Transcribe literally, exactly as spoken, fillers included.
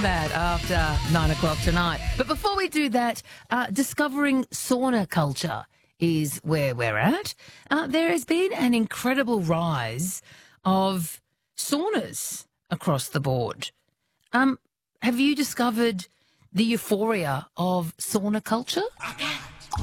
that after nine o'clock tonight. But before we do that, uh, discovering sauna culture is where we're at. Uh, there has been an incredible rise of saunas across the board. Um, have you discovered the euphoria of sauna culture?